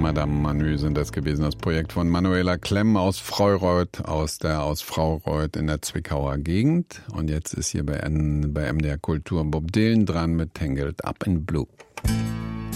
Madame Manu sind das gewesen, das Projekt von Manuela Klemm aus Fraureuth, aus Fraureuth in der Zwickauer Gegend. Und jetzt ist hier bei MDR Kultur Bob Dylan dran mit Tangled Up in Blue.